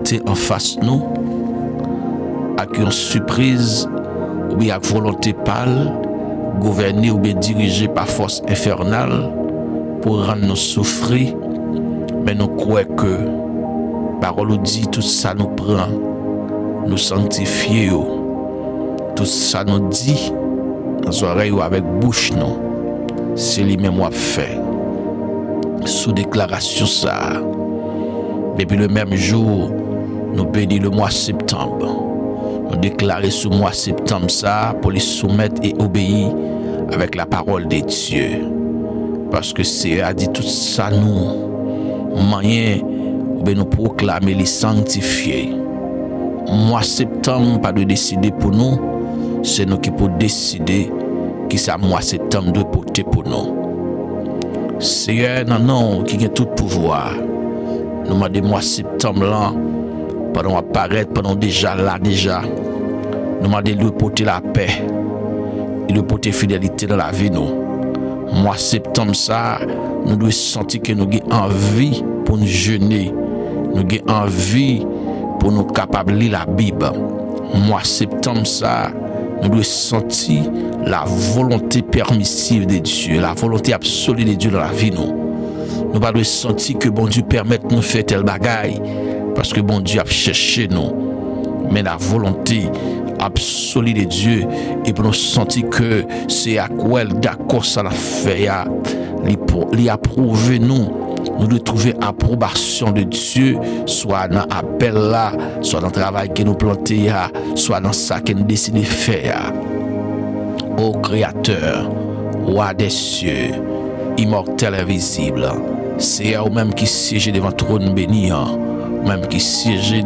volonté en face nous, avec une surprise, ou bien avec volonté pâle, gouvernée ou bien dirigée par force infernale, pour rendre nous souffrir, mais nous croyons que, parole nous dit, tout ça nous prend, nous sanctifier, tout ça nous dit, dans les oreilles ou avec bouche, non, c'est lui-même qui fait. Sous déclaration ça, depuis le même jour, nous bénissons le mois septembre. Nous déclarons ce mois septembre ça pour les soumettre et obéir avec la parole de Dieu. Parce que c'est a dit tout ça nous, moyen ou bien nous proclamer les sanctifier. Mois septembre pas de décider pour nous, c'est nous qui pour décider qui ça mois septembre doit porter pour nous. C'est non qui a tout pouvoir. Nous demandons mois septembre là, pendant apparaître, pendant déjà là déjà. Nous demandons de porter la paix et de porter fidélité dans la vie nous. Mois septembre ça, nous devons sentir que nous avons envie pour nous jeûner. Nous avons envie pour nous capables de lire la Bible. Mois septembre ça, nous devons sentir la volonté permissive de Dieu, la volonté absolue de Dieu dans la vie nous. Nous devons sentir que bon Dieu permet de nous faire tel bagaille parce que bon Dieu a cherché nous. Mais la volonté absolue de Dieu et pour nous sentir que c'est à quoi elle d'accord ça l'a fait, il a approuvé nous. Nous devons trouver approbation de Dieu, soit dans l'appel là, soit dans le travail que nous plantons, soit dans ça que nous décidons de faire. Ô Créateur, Roi des cieux, immortel et invisible, c'est vous-même qui siégez devant le trône béni, même qui siégez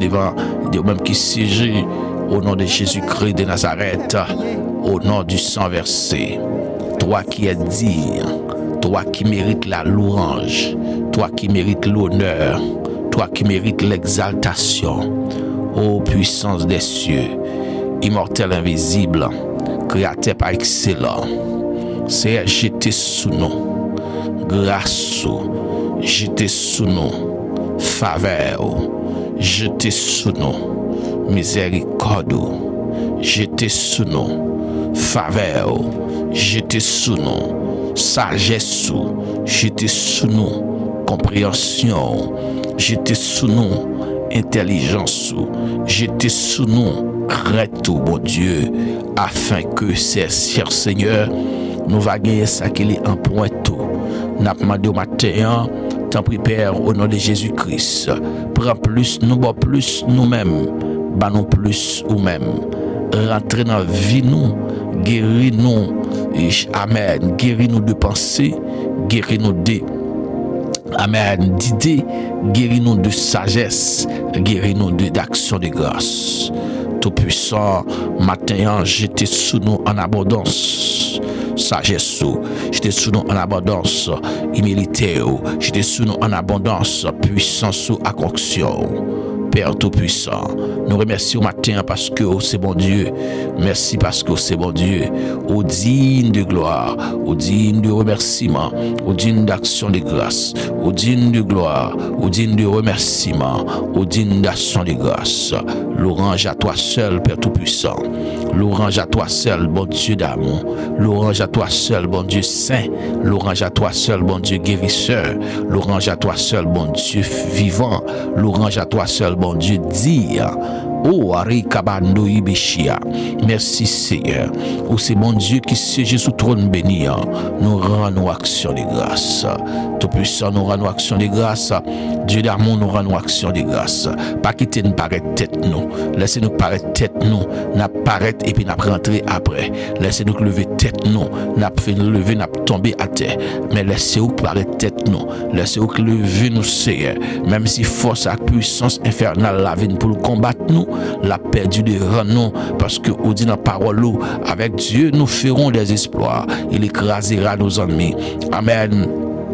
au nom de Jésus-Christ de Nazareth, au nom du sang versé. Toi qui es digne, toi qui mérites la louange, toi qui mérites l'honneur, toi qui mérites l'exaltation, ô puissance des cieux, immortel invisible, créateur par excellent, c'est jeté sous nous, grâce, jeté sous nous, faveur, jeté sous nous, miséricorde, jeté sous nous, faveur, jeté sous nous, sagesse, jeté sous nous, compréhension, jeté sous nous, intelligence, jeté sous nous, crainte, bon Dieu, afin que ces chers Seigneur, nous va gagner ça qu'il est en point tout. N'a demandé au matin, t'en prie Père, au nom de Jésus-Christ, prends plus, nous bon plus nous-mêmes, bah nous plus nous-mêmes, rentrez dans la vie nous, guéris-nous, amen, guéris-nous de pensée, guéris-nous de amen, d'idées, guéris-nous de sagesse, guéris-nous d'action de grâce. Tout-puissant, matin, j'étais sous nous en abondance. Sagesse, j'étais sous nous en abondance. Humilité, j'étais sous nous en abondance. Puissance, accoction. Père Tout-Puissant, nous remercions au matin parce que c'est bon Dieu. Merci parce que c'est bon Dieu. Au digne de gloire, au digne de remerciement, au digne d'action de grâce, au digne de gloire, au digne de remerciement, au digne d'action de grâce. Louange à toi seul, Père Tout-Puissant. Louange à toi seul, bon Dieu d'amour. Louange à toi seul, bon Dieu saint. Louange à toi seul, bon Dieu guérisseur. Louange à toi seul, bon Dieu vivant. Louange à toi seul, bon Dieu dire. Oh, Arikabando Ibishia. Merci Seigneur. Oh, c'est mon Dieu qui siège sous trône béni. Nous rendons action de grâce. Tout-Puissant, nous rendons action de grâce. Dieu d'amour, nous rendons action de grâce. Pas quitter nous paraître tête nous. Laissez-nous paraître tête nous. N'a paraître et puis n'a rentrer après. Laissez-nous lever tête nous. N'a fait lever, n'a tomber à terre. Mais laissez-nous paraître tête nous. Laissez-nous lever nous Seigneur. Même si force à puissance infernale la vigne pour nous combattre nous. La perdu de nous parce que on dit dans la parole avec Dieu nous ferons des exploits, il écrasera nos ennemis. Amen.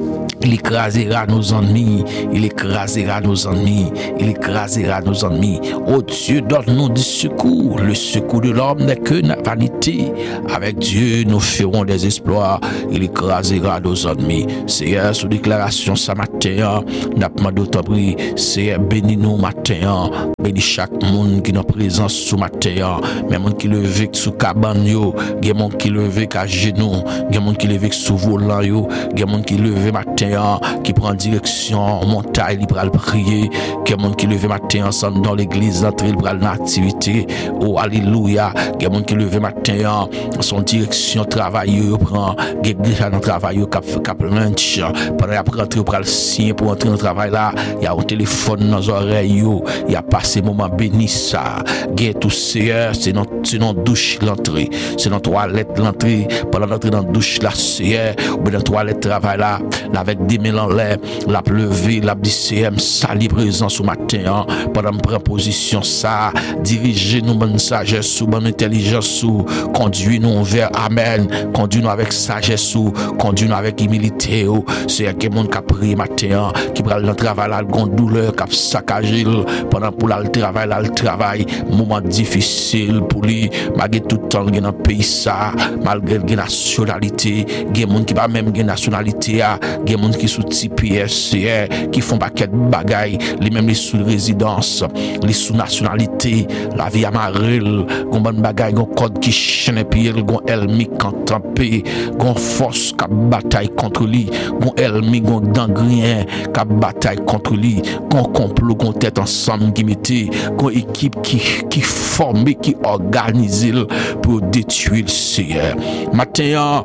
Il écrasera nos ennemis, il écrasera nos ennemis, il écrasera nos ennemis. Oh Dieu, donne-nous du secours. Le secours de l'homme n'est que vanité. Avec Dieu, nous ferons des exploits. Il écrasera nos ennemis. Seigneur, sous déclaration ce matin, n'a pas d'autre prix. Seigneur, bénis-nous matin. Bénis chaque monde qui est en présence sous matin. Même monde qui levé sous cabane, des monde qui levé à genoux, des monde qui levé sous volant, des monde qui levé matin. Qui prend direction montagne, il va prier, qui est monde qui levé matin ensemble dans l'église, entrer il va l'activité. Oh alléluia, qui est monde qui levé matin son direction travail, il prend déjà dans travail, cap lunch, pendant après rentrer pour le signer pour entrer dans le travail là, il y a un téléphone dans les oreilles, il y a passé moment béni ça. Gain tout Seigneur, c'est non douche l'entrée, c'est dans toilette l'entrée, pendant l'entrée dans douche là Seigneur, ou dans toilette travail là, avec des mille en l'air, la pleuvé, la BCM, sali présent ce matin, pendant me prendre position ça, diriger nous bonne sagesse, bonne intelligence, conduire nous vers Amen, conduire nous avec sagesse, conduire nous avec humilité, c'est un monde qui a prié matin, qui prend le travail là, le douleur, qui a saccagé, pendant pour le travail, moment difficile pour lui, malgré tout le temps, dans le pays ça, malgré la nationalité, il y a des gens qui pas même nationalité, il y a des gens qui sous TPS, qui font paquet de bagailles, les mêmes les sous résidence, les sous nationalité, la vie amarelle, gon bon bagaille, gon code qui chaîne puis gon elmi cantampé, gon force qui bataille contre lui, gon elmi gon gangrien qui bataille contre lui, gon complot gon tête ensemble qui mettait, gon équipe qui formée, qui organise pour détruire le Seigneur. Matin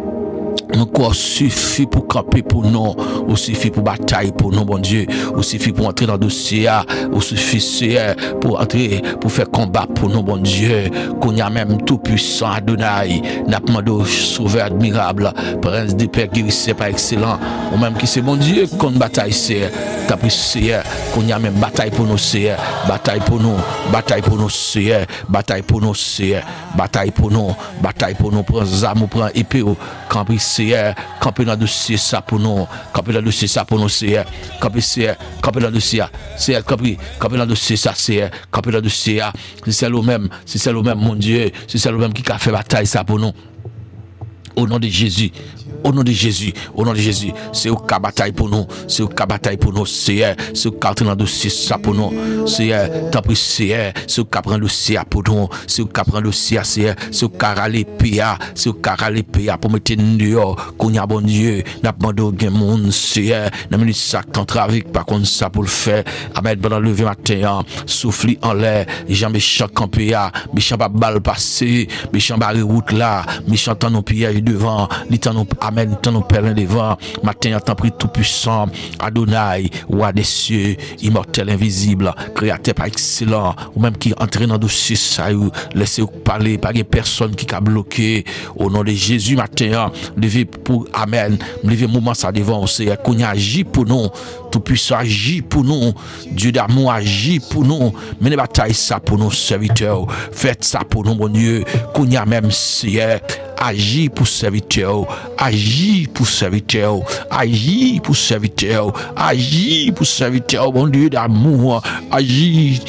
encore suffit pour camper pour nous, ou suffit pour bataille pour nous, bon Dieu, ou suffit pour entrer dans le dossier, ou suffit pour entrer, pour faire combat pour nous, bon Dieu, qu'on y a même tout puissant Adonai, n'a pas demandé sauveur admirable, prince des pères guérisseur par excellent, ou même qui c'est bon Dieu, qu'on bataille c'est, capricieux, qu'on y a même bataille pour nous, c'est, bataille pour nous, c'est, bataille pour nous, c'est, bataille pour nous, prends armes, prends épée, camper camper dans le dossier ça pour nous, camper dans le dossier ça pour nous, c'est camper dans le dossier, c'est camper dans le dossier ça, c'est camper dans le dossier, c'est celle au même, mon Dieu, c'est celle au même qui a fait bataille ça pour nous. Au nom de Jésus, au nom de Jésus, c'est au cas bataille pour nous, c'est au cas dans le dossier ça pour nous, c'est tant pis c'est au cas prendre le dossier pour nous, c'est au cas prendre le dossier, c'est au cas râler PA, c'est au cas râler PA pour mettre dehors, qu'on y a bon Dieu, n'a pas demandé au monde, c'est n'a minute ça tant trafic par contre ça pour le faire, à mettre pendant lever matin, souffler en l'air, gens méchant camper, méchant pas balle passer, méchant barrer route là, méchant tant nos pièges devant, li tant nous amen, tant nous pèlerins devant, matin en temps pris tout puissant, Adonai, roi des cieux, immortel invisible, créateur par excellent, ou même qui entraîne dans dossier ça, laissez-vous parler, pas de personne qui a bloqué, au nom de Jésus matin, levez pour amen, levez moment ça devant, c'est qu'on agit pour nous, tout puissant agit pour nous, Dieu d'amour agit pour nous, menez bataille ça pour nos serviteurs, faites ça pour nous, mon Dieu, qu'on y a même si agis pour serviteur, agis pour serviteur, agis pour serviteur, agis pour serviteur, mon Dieu d'amour, agis